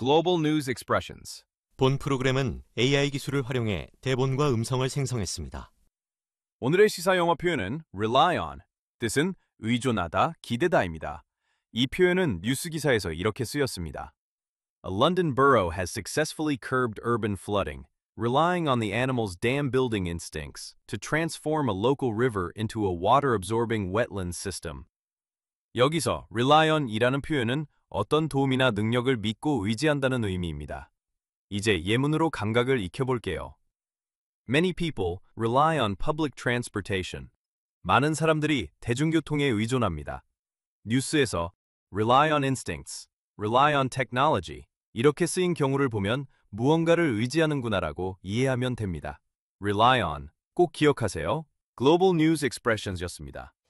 Global News Expressions. 본 프로그램은 AI 기술을 활용해 대본과 음성을 생성했습니다. 오늘의 시사 영어 표현은 rely on, 뜻은 의존하다, 기대다입니다. 이 표현은 뉴스 기사에서 이렇게 쓰였습니다. A London borough has successfully curbed urban flooding, relying on the animal's dam-building instincts to transform a local river into a water-absorbing wetland system. 여기서 rely on이라는 표현은 어떤 도움이나 능력을 믿고 의지한다는 의미입니다. 이제 예문으로 감각을 익혀볼게요. Many people rely on public transportation. 많은 사람들이 대중교통에 의존합니다. 뉴스에서 rely on instincts, rely on technology 이렇게 쓰인 경우를 보면 무언가를 의지하는구나라고 이해하면 됩니다. rely on 꼭 기억하세요. Global News Expressions였습니다.